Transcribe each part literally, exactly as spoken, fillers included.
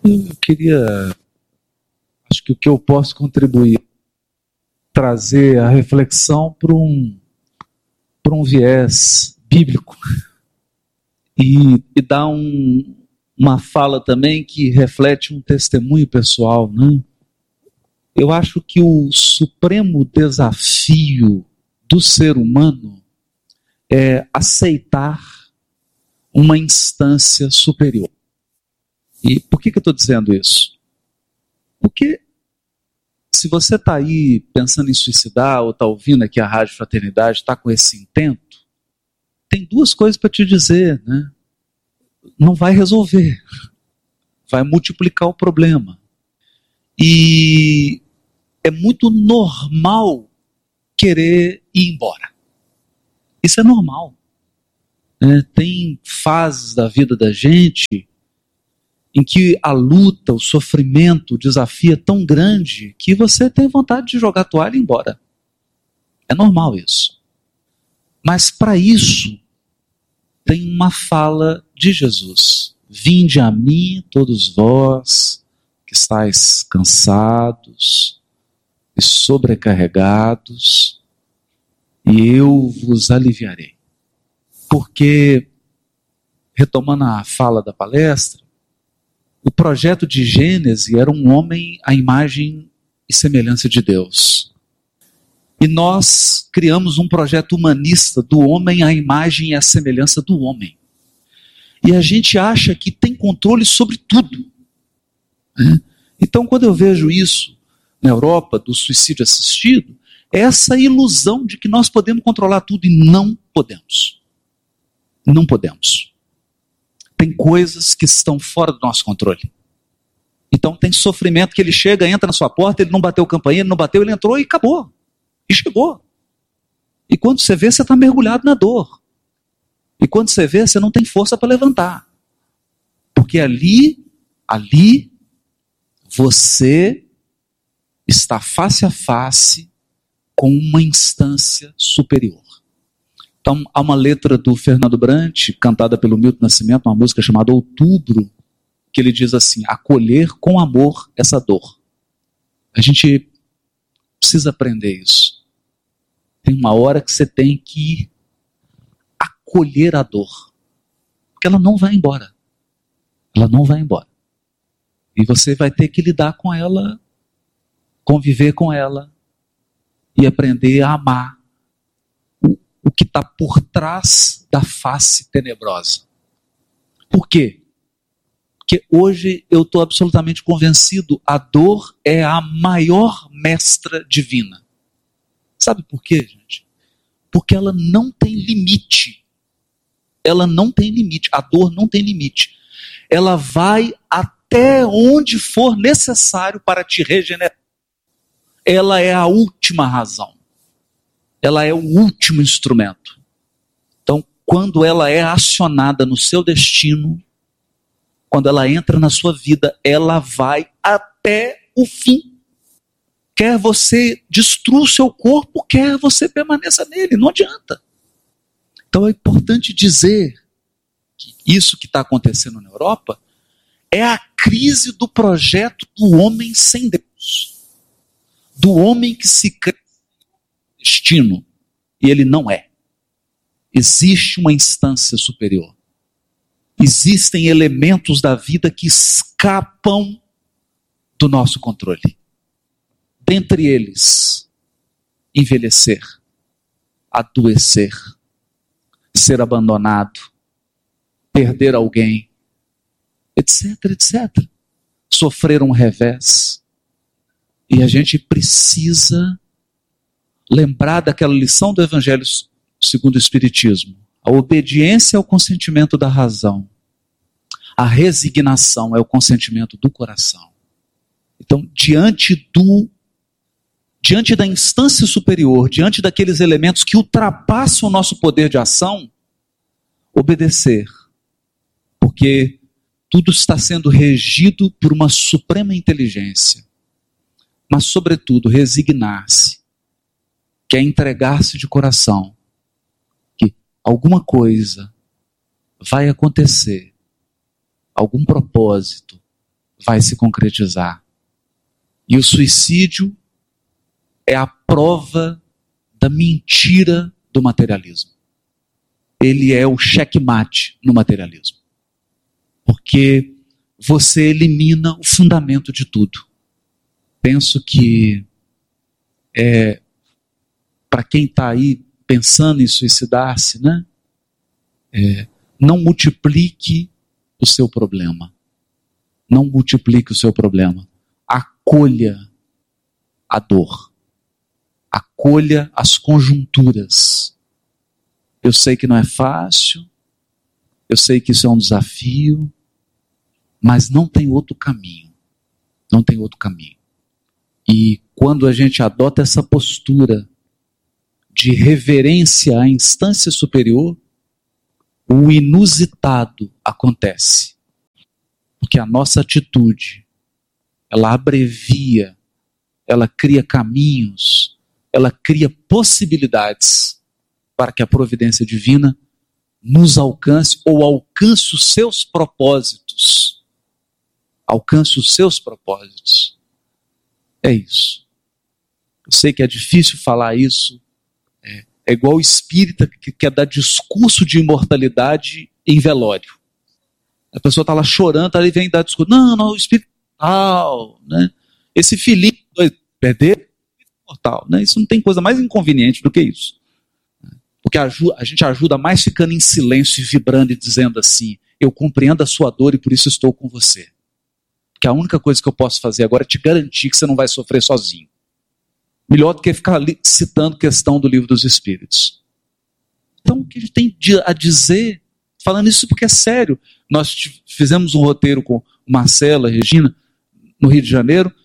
Eu queria, acho que o que eu posso contribuir, trazer a reflexão para um, para um viés bíblico e, e dar um, uma fala também que reflete um testemunho pessoal, né? Eu acho que o supremo desafio do ser humano é aceitar uma instância superior. E por que, que eu estou dizendo isso? Porque se você está aí pensando em suicidar ou está ouvindo aqui a Rádio Fraternidade, está com esse intento, tem duas coisas para te dizer, né? Não vai resolver, vai multiplicar o problema. E é muito normal querer ir embora. Isso é normal. É, tem fases da vida da gente em que a luta, o sofrimento, o desafio é tão grande que você tem vontade de jogar a toalha e ir embora. É normal isso. Mas para isso, tem uma fala de Jesus. Vinde a mim, todos vós que estáis cansados e sobrecarregados, e eu vos aliviarei. Porque, retomando a fala da palestra, o projeto de Gênesis era um homem à imagem e semelhança de Deus. E nós criamos um projeto humanista do homem à imagem e à semelhança do homem. E a gente acha que tem controle sobre tudo. Né? Então, quando eu vejo isso na Europa, do suicídio assistido, é essa ilusão de que nós podemos controlar tudo e não podemos. Não podemos. Tem coisas que estão fora do nosso controle. Então tem sofrimento que ele chega, entra na sua porta, ele não bateu campainha, ele não bateu, ele entrou e acabou. E chegou. E quando você vê, você está mergulhado na dor. E quando você vê, você não tem força para levantar. Porque ali, ali, você está face a face com uma instância superior. Então, há uma letra do Fernando Brant, cantada pelo Milton Nascimento, uma música chamada Outubro, que ele diz assim: acolher com amor essa dor. A gente precisa aprender isso. Tem uma hora que você tem que acolher a dor, porque ela não vai embora. Ela não vai embora. E você vai ter que lidar com ela, conviver com ela e aprender a amar o que está por trás da face tenebrosa. Por quê? Porque hoje eu estou absolutamente convencido, a dor é a maior mestra divina. Sabe por quê, gente? Porque ela não tem limite. Ela não tem limite. A dor não tem limite. Ela vai até onde for necessário para te regenerar. Ela é a última razão. Ela é o último instrumento. Então, quando ela é acionada no seu destino, quando ela entra na sua vida, ela vai até o fim. Quer você destrua o seu corpo, quer você permaneça nele, não adianta. Então é importante dizer que isso que está acontecendo na Europa é a crise do projeto do homem sem Deus. Do homem que se crê destino, e ele não é. Existe uma instância superior. Existem elementos da vida que escapam do nosso controle. Dentre eles, envelhecer, adoecer, ser abandonado, perder alguém, etc, etcétera. Sofrer um revés. E a gente precisa lembrar daquela lição do Evangelho segundo o Espiritismo. A obediência é o consentimento da razão. A resignação é o consentimento do coração. Então, diante do, diante da instância superior, diante daqueles elementos que ultrapassam o nosso poder de ação, obedecer. Porque tudo está sendo regido por uma suprema inteligência. Mas, sobretudo, resignar-se. Que é entregar-se de coração, que alguma coisa vai acontecer, algum propósito vai se concretizar. E o suicídio é a prova da mentira do materialismo. Ele é o checkmate no materialismo. Porque você elimina o fundamento de tudo. Penso que é, para quem está aí pensando em suicidar-se, né? É, não multiplique o seu problema. Não multiplique o seu problema. Acolha a dor. Acolha as conjunturas. Eu sei que não é fácil, eu sei que isso é um desafio, mas não tem outro caminho. Não tem outro caminho. E quando a gente adota essa postura de reverência à instância superior, o inusitado acontece. Porque a nossa atitude, ela abrevia, ela cria caminhos, ela cria possibilidades para que a providência divina nos alcance ou alcance os seus propósitos. Alcance os seus propósitos. É isso. Eu sei que é difícil falar isso. É, é igual o espírita que quer dar discurso de imortalidade em velório. A pessoa está lá chorando, aí vem dar discurso. Não, não, o espírito tal, né? Esse filhinho vai perder mortal, né? Isso não tem coisa mais inconveniente do que isso. Porque a, a gente ajuda mais ficando em silêncio e vibrando e dizendo assim: eu compreendo a sua dor e por isso estou com você. Que a única coisa que eu posso fazer agora é te garantir que você não vai sofrer sozinho. Melhor do que ficar ali citando questão do Livro dos Espíritos. Então, o que a gente tem a dizer, falando isso porque é sério. Nós fizemos um roteiro com o Marcelo, a Regina, no Rio de Janeiro,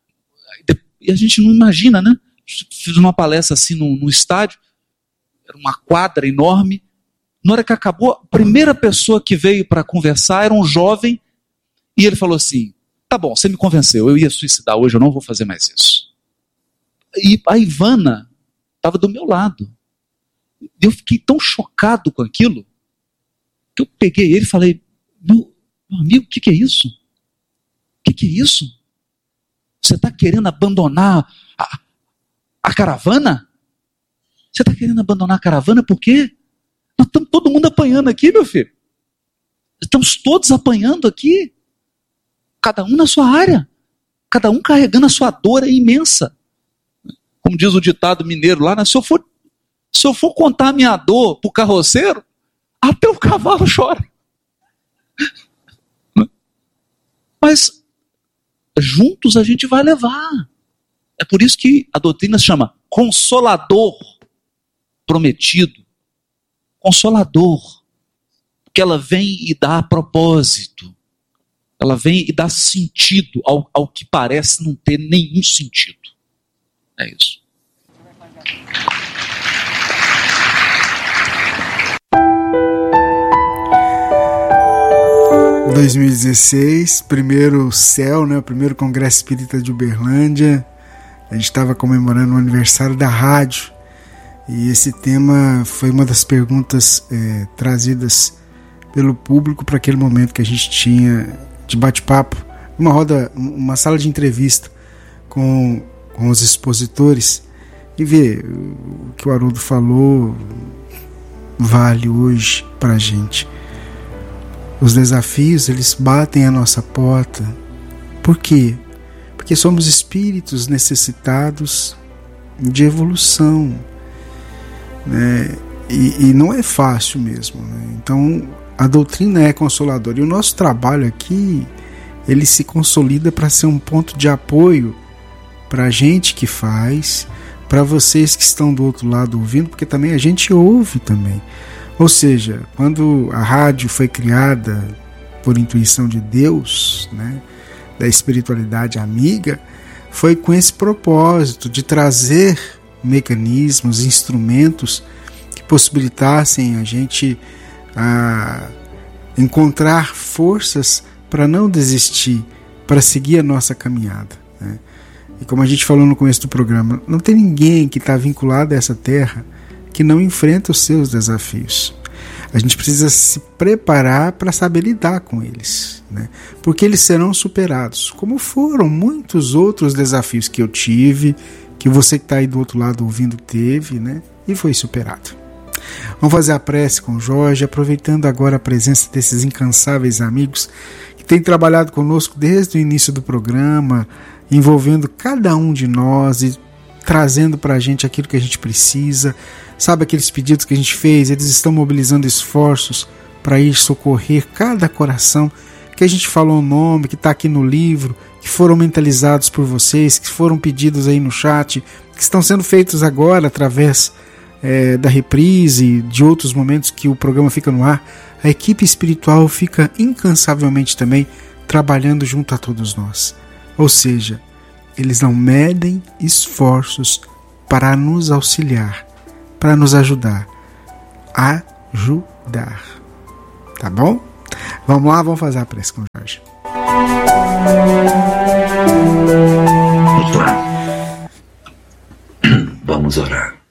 e a gente não imagina, né? Fiz uma palestra assim num, num estádio, era uma quadra enorme. Na hora que acabou, a primeira pessoa que veio para conversar era um jovem, e ele falou assim: tá bom, você me convenceu, eu ia suicidar hoje, eu não vou fazer mais isso. E a Ivana estava do meu lado. Eu fiquei tão chocado com aquilo, que eu peguei ele e falei: meu, meu amigo, o que, que é isso? O que, que é isso? Você está querendo abandonar a, a caravana? Você está querendo abandonar a caravana por quê? Nós estamos todo mundo apanhando aqui, meu filho. Estamos todos apanhando aqui. Cada um na sua área. Cada um carregando a sua dor é imensa. Como diz o ditado mineiro lá, né? se, eu for, se eu for contar a minha dor para o carroceiro, até o cavalo chora. Mas juntos a gente vai levar. É por isso que a doutrina se chama Consolador Prometido. Consolador. Porque ela vem e dá propósito. Ela vem e dá sentido ao, ao que parece não ter nenhum sentido. É isso. dois mil e dezesseis, primeiro céu, né? O primeiro Congresso Espírita de Uberlândia. A gente estava comemorando o aniversário da rádio. E esse tema foi uma das perguntas é, trazidas pelo público para aquele momento que a gente tinha de bate-papo, uma roda, uma sala de entrevista com, com os expositores, e ver o que o Haroldo falou vale hoje para a gente. Os desafios, eles batem a nossa porta. Por quê? Porque somos espíritos necessitados de evolução, né? E, e não é fácil mesmo, né? Então a doutrina é consoladora, e o nosso trabalho aqui, ele se consolida para ser um ponto de apoio para a gente que faz, para vocês que estão do outro lado ouvindo, porque também a gente ouve também. Ou seja, quando a rádio foi criada por intuição de Deus, né, da espiritualidade amiga, foi com esse propósito de trazer mecanismos, instrumentos que possibilitassem a gente a encontrar forças para não desistir, para seguir a nossa caminhada, né? E como a gente falou no começo do programa, não tem ninguém que está vinculado a essa terra que não enfrenta os seus desafios. A gente precisa se preparar para saber lidar com eles, né? Porque eles serão superados, como foram muitos outros desafios que eu tive, que você que está aí do outro lado ouvindo teve, né? E foi superado. Vamos fazer a prece com o Jorge, aproveitando agora a presença desses incansáveis amigos que têm trabalhado conosco desde o início do programa, envolvendo cada um de nós e trazendo para a gente aquilo que a gente precisa. Sabe aqueles pedidos que a gente fez? Eles estão mobilizando esforços para ir socorrer cada coração que a gente falou o nome, que está aqui no livro, que foram mentalizados por vocês, que foram pedidos aí no chat, que estão sendo feitos agora através é, da reprise, de outros momentos que o programa fica no ar. A equipe espiritual fica incansavelmente também trabalhando junto a todos nós. Ou seja, eles não medem esforços para nos auxiliar, para nos ajudar. Ajudar. Tá bom? Vamos lá, vamos fazer a prece com o Jorge. Vamos orar.